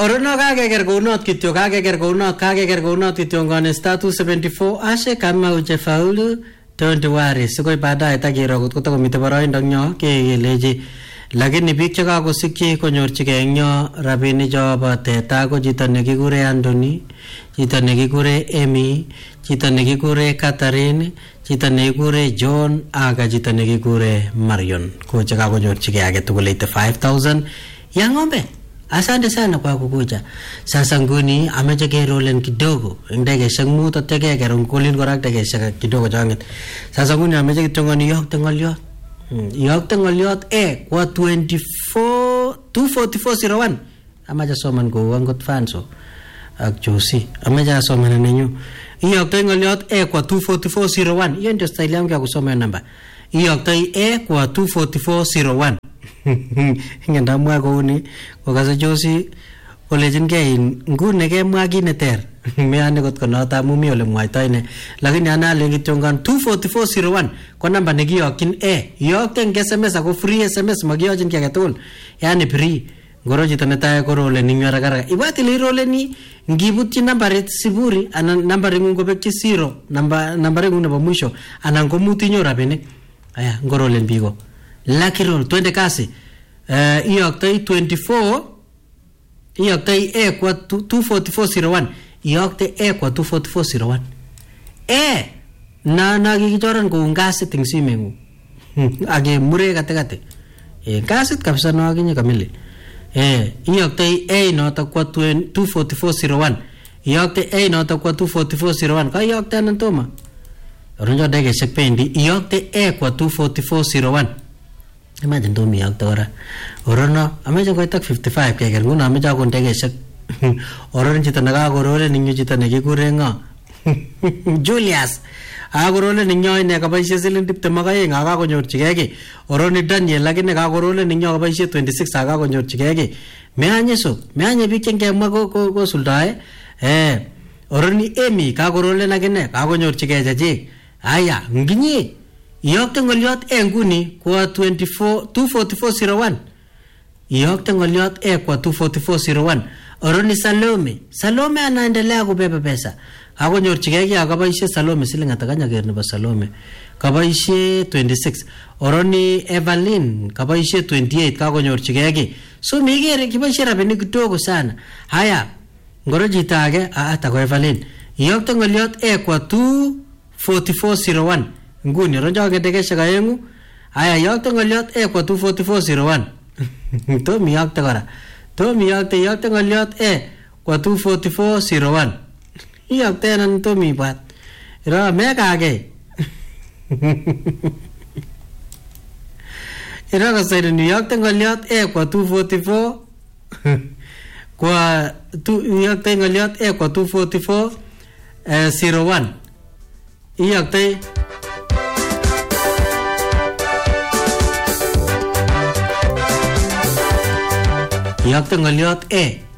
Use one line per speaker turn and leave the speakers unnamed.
Orono kakeker kounot kityo kakeker kounot kityo ngone status 74 ashe kama ujefaulu don't worry sikoi baadaye takiro kot kotakomite boroindo nyo kekeleji lakini biik chekakosikyi konyorchigei eng yo rabinik chobo teta ko chito nekikure Anthony, chito nekikure Amy, chito nekikure Catherine, chito nekikure John aga chito nekikure Marion ko chekakonyorchigei age tugul 85,000 ya ng'ombe. Asante sana kwa kukuja. Sasa nguni ameche kerolen kidogo ndegeshek mut atekeker ngolin korak ndegeshek kidogo changet. Sasa nguni ameche kitongoni yokte ngoliot. Yokte ngoliot kwa 24401 amache soman ko angot fanso ak Josie amache soman nenyu. Yokte ngoliot kwa 24401 hiyo ndio style yangu ya kusoma namba. Yokte kwa 24401 ngenda mwa kouni kokase Josie kolejingei ngune kemwa kit neter meane kot konota mumi ole mwaitoi ne lakini anale kityongan 24401 ko namba nekiyokyin yokte eng SMS ako free SMS makiyochin ki age tugul yani free ngoro chito netai korole ninywara kara ibati lirole ni ngibutyi nambarit 0 anan nambarit ngung kobekyi 0 nambarit ngung nebo mwisho anan komutinyo rabinik aya ngorolen biko lucky roll 20 kasi iyoktoi 24 iyoktoi kwa 24401 iyokte kwa 24401 na kikichoran kou ngasit eng simengu age mure katikati ngasit kabisa no akinye kamili iyoktoi noto kwa 24401 iyokte noto kwa 24401 ka iyokte anan toma ronjo degeshek pendi iyokte kwa 24401 imagine to mi yakta ora orono ameche koitak 55 keker nguno ameche akon degeshek oron chito nakakorole ninyo chito nekikure ngo Julius akorole ninyo ine kaboisie siling 22 akakonyorchigei ki oroni Daniel lakini kakorole ninyo kaboisie 26 akakonyorchigei ki meanye biik chengemwa ko suldae oroni Amy kakorole lakini kakonyorchigei chechik aya nginyi iyokte ngoliot nguni kwa 24401 iyokte ngoliot kwa 24401 oroni Salome anaendelea kubeba pesa akonyorchigei ki akaboisie Salome siling atakanya ker nebo Salome kaboisie 26 oroni Evelyn kaboisie 28 kakonyorchigei ki so migere kiboisie rabinik kidogo sana haya ngoro chito age atako Evelyn iyokte ngoliot kwa 24401 nguni ronjo kedekesha kayengu aya yokte ngoliot kwa 24401 Tomi yokte kora Tomi yokte ngoliot kwa 24401 yokte nan Tomi bat ro mekage ira kasere New York ngoliot kwa 244 kwa yokte ngoliot kwa 244 01 yokte yokte ngoliot